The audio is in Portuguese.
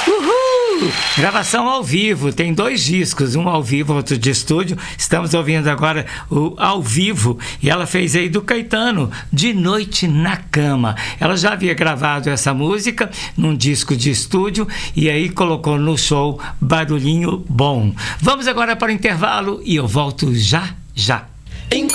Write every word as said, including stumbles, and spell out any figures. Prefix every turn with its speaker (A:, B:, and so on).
A: Uhul! Gravação ao vivo, tem dois discos, um ao vivo, outro de estúdio. Estamos ouvindo agora o ao vivo, e ela fez aí do Caetano, De Noite na Cama. Ela já havia gravado essa música num disco de estúdio e aí colocou no show Barulhinho Bom. Vamos agora para o intervalo e eu volto já, já.